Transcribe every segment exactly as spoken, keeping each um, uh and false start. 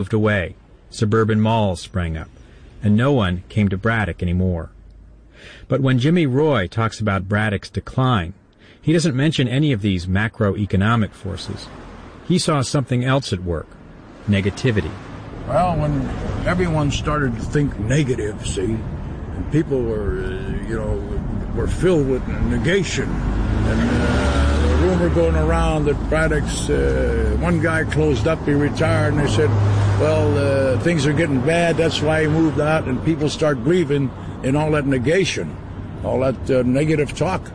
moved away. Suburban malls sprang up, and no one came to Braddock anymore. But when Jimmy Roy talks about Braddock's decline, he doesn't mention any of these macroeconomic forces. He saw something else at work: negativity. Well, when everyone started to think negative, see, and people were, uh, you know, were filled with negation, and uh, the rumor going around that Braddock's, uh, one guy closed up, he retired, and they said, well, uh, things are getting bad, that's why he moved out, and people start believing in all that negation, all that uh, negative talk.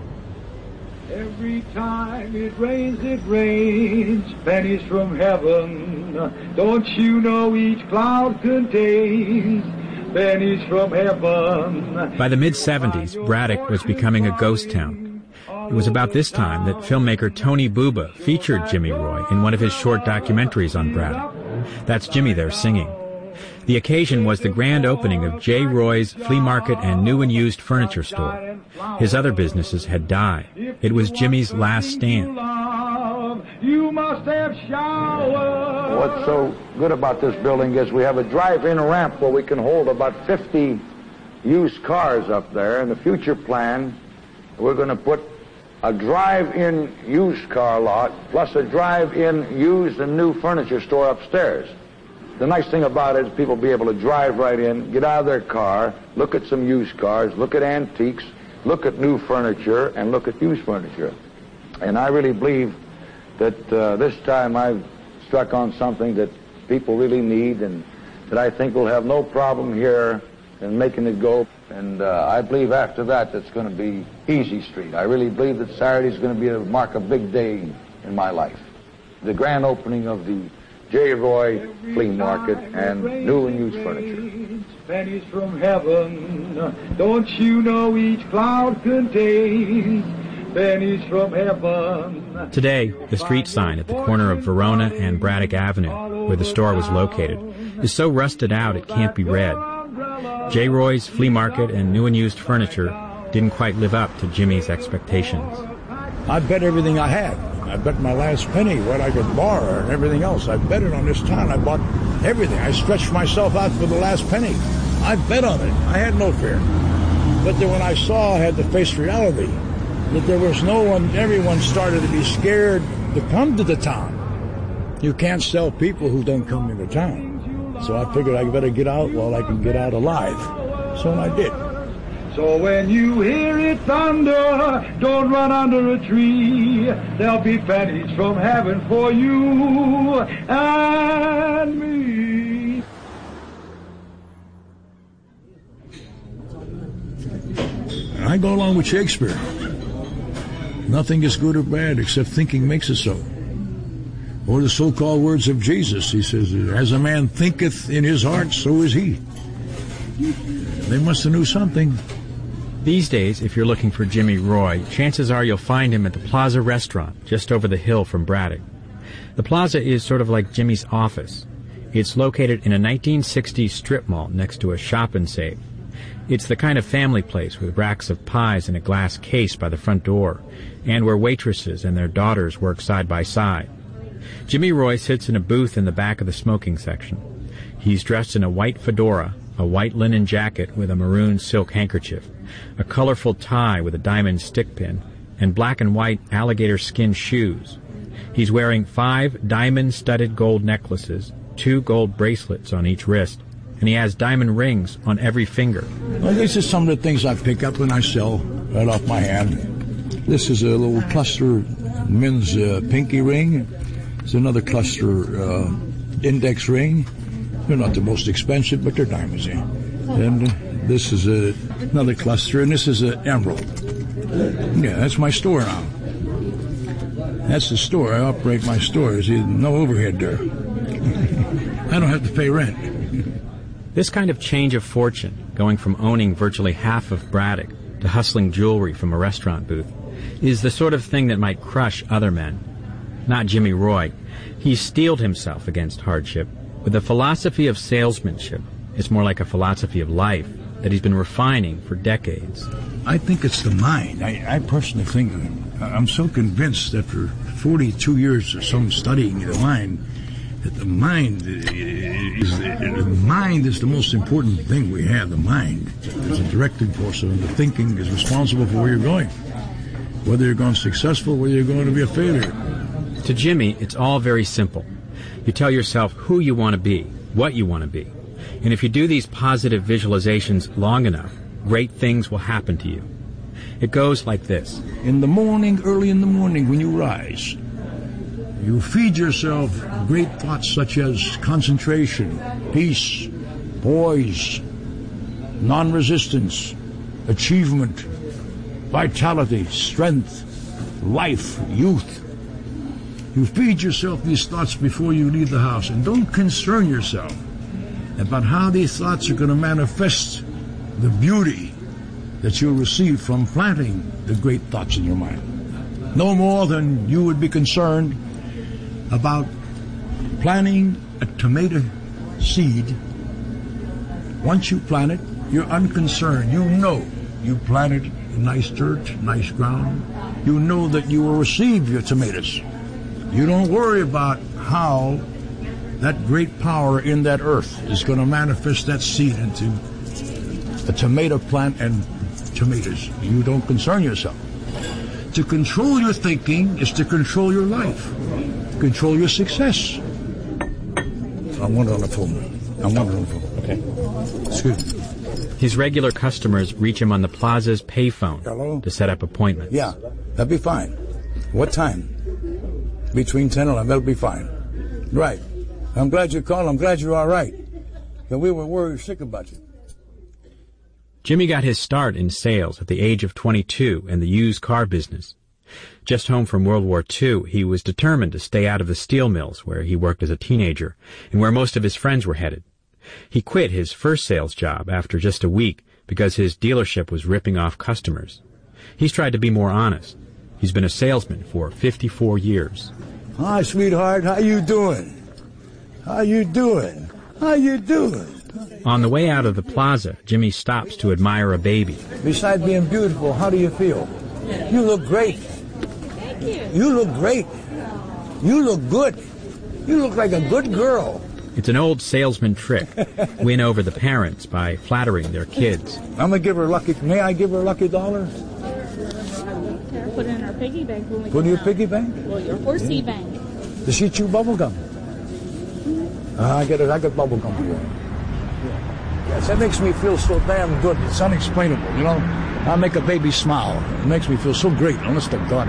Every time it rains, it rains pennies from heaven. Don't you know each cloud contains pennies from heaven? By the mid-seventies, Braddock was becoming a ghost town. It was about this time that filmmaker Tony Buba featured Jimmy Roy in one of his short documentaries on Braddock. That's Jimmy there singing. The occasion was the grand opening of J. Roy's flea market and new and used furniture store. His other businesses had died. It was Jimmy's last stand. You must have showered. What's so good about this building is we have a drive-in ramp where we can hold about fifty used cars up there. In the future plan, we're going to put a drive-in used car lot plus a drive-in used and new furniture store upstairs. The nice thing about it is people will be able to drive right in, get out of their car, look at some used cars, look at antiques, look at new furniture, and look at used furniture. And I really believe that uh, this time I've struck on something that people really need and that I think will have no problem here in making it go. And uh, I believe after that that's going to be Easy Street. I really believe that Saturday is going to be a mark a big day in my life. The grand opening of the J. Roy Flea Market and new and used furniture. Pennies from heaven. Don't you know each cloud contains pennies from heaven? Today, the street sign at the corner of Verona and Braddock Avenue, where the store was located, is so rusted out it can't be read. J. Roy's Flea Market and new and used furniture didn't quite live up to Jimmy's expectations. I bet everything I had. I bet my last penny, what I could borrow and everything else. I bet it on this town. I bought everything. I stretched myself out for the last penny. I bet on it. I had no fear. But then when I saw I had to face reality, that there was no one, everyone started to be scared to come to the town. You can't sell people who don't come into town. So I figured I better get out while I can get out alive. So I did. So when you hear it thunder, don't run under a tree. There'll be pennies from heaven for you and me. I go along with Shakespeare. Nothing is good or bad except thinking makes it so. Or the so-called words of Jesus. He says, as a man thinketh in his heart, so is he. They must have knew something. These days, if you're looking for Jimmy Roy, chances are you'll find him at the Plaza Restaurant, just over the hill from Braddock. The Plaza is sort of like Jimmy's office. It's located in a nineteen sixties strip mall next to a shop and save. It's the kind of family place with racks of pies in a glass case by the front door, and where waitresses and their daughters work side by side. Jimmy Roy sits in a booth in the back of the smoking section. He's dressed in a white fedora, a white linen jacket with a maroon silk handkerchief, a colorful tie with a diamond stick pin, and black and white alligator skin shoes. He's wearing five diamond-studded gold necklaces, two gold bracelets on each wrist, and he has diamond rings on every finger. Well, this is some of the things I pick up and I sell right off my hand. This is a little cluster men's uh, pinky ring. It's another cluster uh, index ring. They're not the most expensive, but they're diamonds. Eh? And uh, this is a, another cluster, and this is an emerald. Yeah, that's my store now. That's the store. I operate my store. There's no overhead there. I don't have to pay rent. This kind of change of fortune, going from owning virtually half of Braddock to hustling jewelry from a restaurant booth, is the sort of thing that might crush other men. Not Jimmy Roy. He's steeled himself against hardship with a philosophy of salesmanship. It's more like a philosophy of life that he's been refining for decades. I think it's the mind. I, I personally think, I'm so convinced after forty-two years of some studying the mind, that the mind is the, the mind is the most important thing we have. The mind is a directing force, and the thinking is responsible for where you're going. Whether you're going successful, whether you're going to be a failure. To Jimmy, it's all very simple. You tell yourself who you want to be, what you want to be. And if you do these positive visualizations long enough, great things will happen to you. It goes like this. In the morning, early in the morning, when you rise, you feed yourself great thoughts such as concentration, peace, poise, non-resistance, achievement, vitality, strength, life, youth. You feed yourself these thoughts before you leave the house, and don't concern yourself about how these thoughts are going to manifest the beauty that you'll receive from planting the great thoughts in your mind. No more than you would be concerned about planting a tomato seed. Once you plant it, you're unconcerned. You know you planted in nice dirt, nice ground. You know that you will receive your tomatoes. You don't worry about how that great power in that earth is going to manifest that seed into a tomato plant and tomatoes. You don't concern yourself. To control your thinking is to control your life, control your success. I want it on the phone. I want it on the phone. Okay. Excuse me. His regular customers reach him on the plaza's payphone Hello? to set up appointments. Yeah, that'd be fine. What time? Between ten and eleven, that'll be fine. Right. I'm glad you called. I'm glad you're all right. And we were worried sick about you. Jimmy got his start in sales at the age of twenty-two in the used car business. Just home from World War Two, he was determined to stay out of the steel mills where he worked as a teenager and where most of his friends were headed. He quit his first sales job after just a week because his dealership was ripping off customers. He's tried to be more honest. He's been a salesman for fifty-four years. Hi, sweetheart. How you doing? How you doing? How you doing? On the way out of the plaza, Jimmy stops to admire a baby. Besides being beautiful, how do you feel? You look great. Thank you. You look great. You look good. You look like a good girl. It's an old salesman trick. Win over the parents by flattering their kids. I'm gonna give her a lucky. May I give her a lucky dollar? Put it in our piggy bank when we Put in your out. piggy bank? Well, your horsey bank. Does she chew bubble gum? Uh, I get it. I got bubble gum for you. Yes, that makes me feel so damn good. It's unexplainable, you know. I make a baby smile. It makes me feel so great. Honest to God.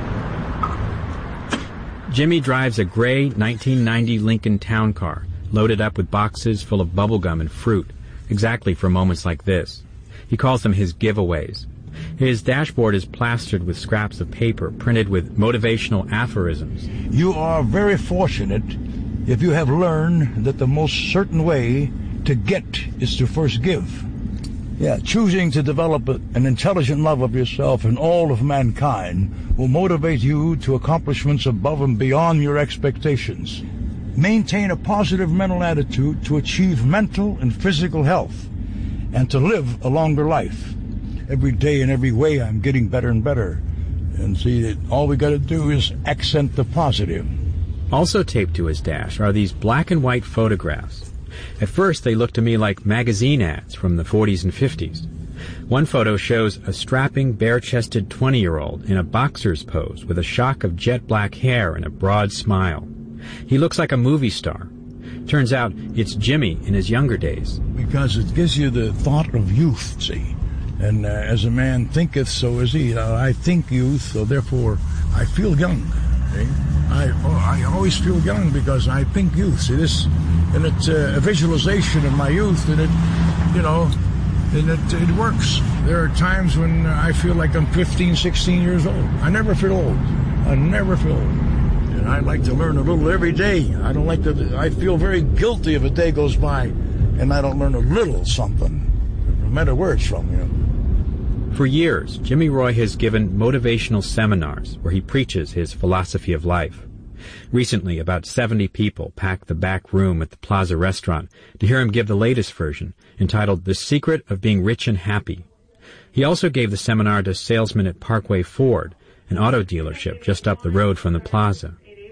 Jimmy drives a gray nineteen ninety Lincoln Town Car, loaded up with boxes full of bubble gum and fruit, exactly for moments like this. He calls them his giveaways. His dashboard is plastered with scraps of paper printed with motivational aphorisms. You are very fortunate if you have learned that the most certain way to get is to first give. Yeah, choosing to develop a, an intelligent love of yourself and all of mankind will motivate you to accomplishments above and beyond your expectations. Maintain a positive mental attitude to achieve mental and physical health and to live a longer life. Every day in every way I'm getting better and better. And see, that all we got to do is accent the positive. Also taped to his dash are these black and white photographs. At first, they look to me like magazine ads from the forties and fifties. One photo shows a strapping, bare-chested twenty-year-old in a boxer's pose with a shock of jet black hair and a broad smile. He looks like a movie star. Turns out it's Jimmy in his younger days. Because it gives you the thought of youth, see. And uh, as a man thinketh, so is he. Uh, I think youth, so therefore I feel young. See? I oh, I always feel young because I think youth. See this, and it's uh, a visualization of my youth, and it, you know, and it it works. There are times when I feel like I'm fifteen, sixteen years old. I never feel old. I never feel old. And I like to learn a little every day. I don't like to. I feel very guilty if a day goes by and I don't learn a little something, no matter where it's from, you know. For years, Jimmy Roy has given motivational seminars where he preaches his philosophy of life. Recently, about seventy people packed the back room at the Plaza restaurant to hear him give the latest version, entitled The Secret of Being Rich and Happy. He also gave the seminar to salesmen at Parkway Ford, an auto dealership just up the road from the plaza.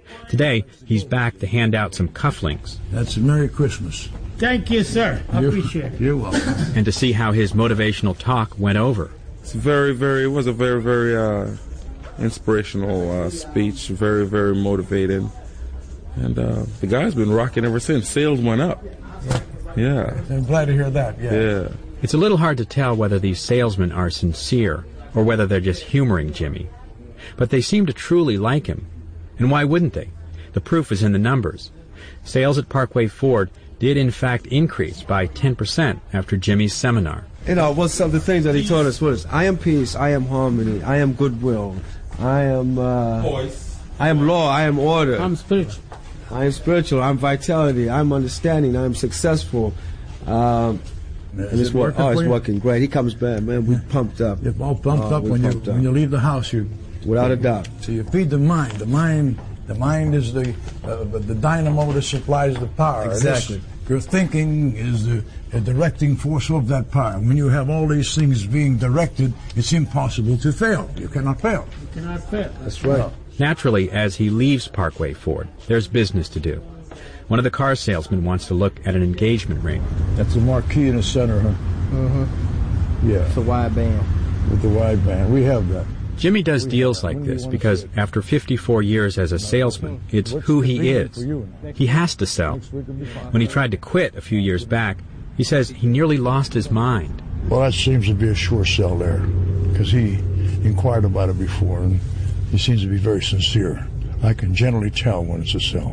Today, he's back to hand out some cufflinks. That's a Merry Christmas. Thank you, sir. I You're- appreciate it. You're welcome. And to see how his motivational talk went over. It's very, very, it was a very, very uh, inspirational uh, speech, very, very motivating. And uh, the guy's been rocking ever since. Sales went up. Yeah. I'm glad to hear that, yeah. Yeah. It's a little hard to tell whether these salesmen are sincere or whether they're just humoring Jimmy. But they seem to truly like him. And why wouldn't they? The proof is in the numbers. Sales at Parkway Ford did in fact increase by ten percent after Jimmy's seminar. You know, what's some of the things that he taught us was, I am peace, I am harmony, I am goodwill, I am, uh, I am law, I am order. I'm spiritual. I am spiritual, I'm vitality, I'm understanding, I'm successful. Um, and Is it's it work, working oh, for it's you? working great. He comes back, man, we pumped up. You're all pumped Oh, up we when you pumped up. when you leave the house. You Without a doubt. So you feed the mind. The mind, the mind is the uh, the dynamo that supplies the power. Exactly. It is- your thinking is the a directing force of that power. When you have all these things being directed, it's impossible to fail. You cannot fail. You cannot fail. That's right. Naturally, as he leaves Parkway Ford, there's business to do. One of the car salesmen wants to look at an engagement ring. That's the marquee in the center, huh? Mm-hmm. Yeah, It's a wide band. with the wide band. We have that. Jimmy does deals like this because after fifty-four years as a salesman, it's who he is. He has to sell. When he tried to quit a few years back, he says he nearly lost his mind. Well, that seems to be a sure sell there, because he inquired about it before, and he seems to be very sincere. I can generally tell when it's a sell.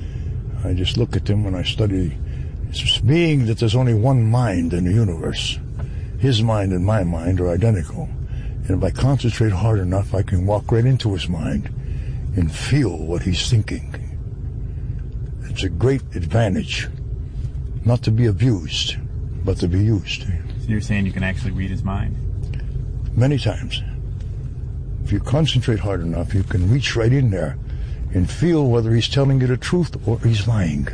I just look at them when I study. It's being that there's only one mind in the universe. His mind and my mind are identical. And if I concentrate hard enough, I can walk right into his mind and feel what he's thinking. It's a great advantage not to be abused, but to be used. So you're saying you can actually read his mind? Many times. If you concentrate hard enough, you can reach right in there and feel whether he's telling you the truth or he's lying.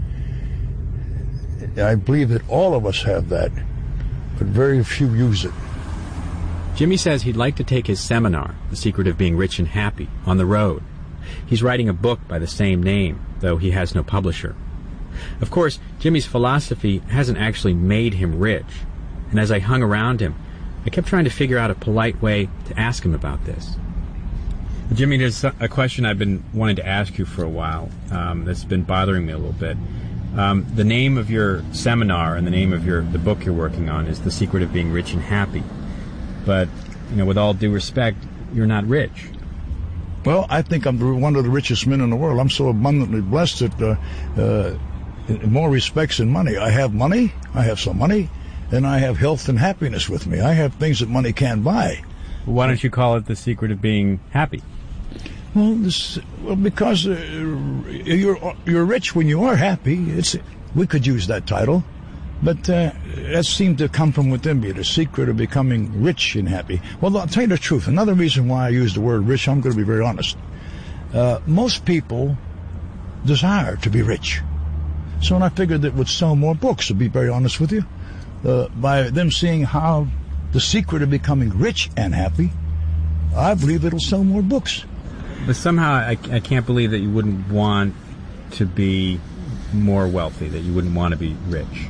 I believe that all of us have that, but very few use it. Jimmy says he'd like to take his seminar, The Secret of Being Rich and Happy, on the road. He's writing a book by the same name, though he has no publisher. Of course, Jimmy's philosophy hasn't actually made him rich, and as I hung around him, I kept trying to figure out a polite way to ask him about this. Jimmy, there's a question I've been wanting to ask you for a while um, that's been bothering me a little bit. Um, the name of your seminar and the name of your the book you're working on is The Secret of Being Rich and Happy. But, you know, with all due respect, you're not rich. Well, I think I'm the- one of the richest men in the world. I'm so abundantly blessed that uh, uh, in more respects than money. I have money, I have some money, and I have health and happiness with me. I have things that money can't buy. Why don't you call it The Secret of Being Happy? Well, this, well, because uh, you're you're rich when you are happy. It's we could use that title, but uh, that seemed to come from within me. The secret of becoming rich and happy. Well, I'll tell you the truth. Another reason why I use the word rich, I'm going to be very honest. Uh, most people desire to be rich, so when I figured that it would sell more books, to be very honest with you, uh, by them seeing how the secret of becoming rich and happy, I believe it'll sell more books. But somehow I, I can't believe that you wouldn't want to be more wealthy, that you wouldn't want to be rich.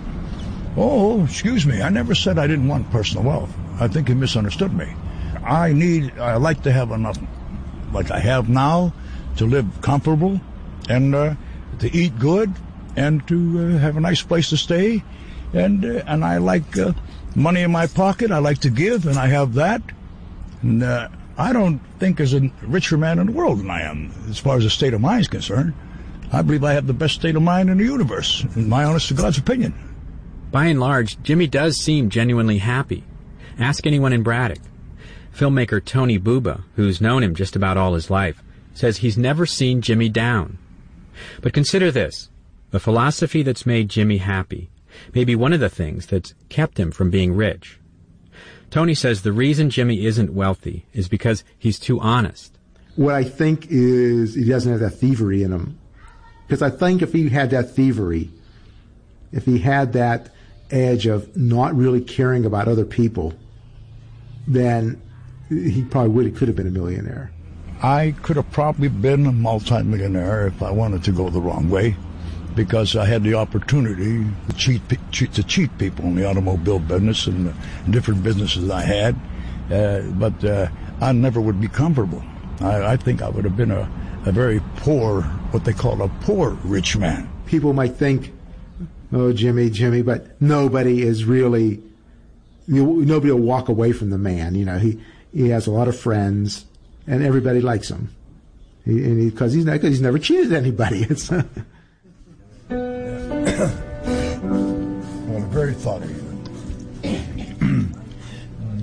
Oh, excuse me. I never said I didn't want personal wealth. I think you misunderstood me. I need, I like to have enough, like I have now, to live comfortable and uh, to eat good and to uh, have a nice place to stay. And uh, and I like uh, money in my pocket. I like to give, and I have that. And uh, I don't think there's a richer man in the world than I am, as far as the state of mind is concerned. I believe I have the best state of mind in the universe, in my honest to God's opinion. By and large, Jimmy does seem genuinely happy. Ask anyone in Braddock. Filmmaker Tony Buba, who's known him just about all his life, says he's never seen Jimmy down. But consider this. The philosophy that's made Jimmy happy may be one of the things that's kept him from being rich. Tony says the reason Jimmy isn't wealthy is because he's too honest. What I think is he doesn't have that thievery in him. Because I think if he had that thievery, if he had that edge of not really caring about other people, then he probably would, he could have been a millionaire. I could have probably been a multimillionaire if I wanted to go the wrong way, because I had the opportunity to cheat, cheat to cheat people in the automobile business and the different businesses I had. Uh, but uh, I never would be comfortable. I, I think I would have been a, a very poor, what they call a poor rich man. People might think, oh, Jimmy, Jimmy, but nobody is really, you, nobody will walk away from the man. You know, he, he has a lot of friends, and everybody likes him. He, and he, cause he's, not, cause he's never cheated anybody. It's well, very thoughtful.